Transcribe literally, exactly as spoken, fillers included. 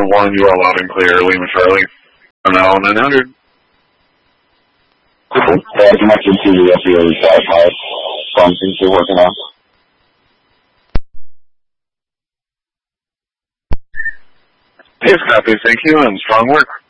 one, you are loud and clear. Lima Charlie. I'm now on nine hundred. Cool. Yeah, connected to the F B A Wi-Fi functions you're working on. Yes, copy. Thank you, and strong work.